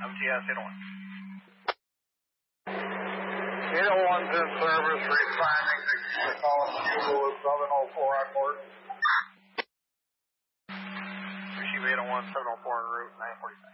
MTS 801. 801's in service, responding to calling Bugle with 704 on board. Receive 801, 704 en route, 945.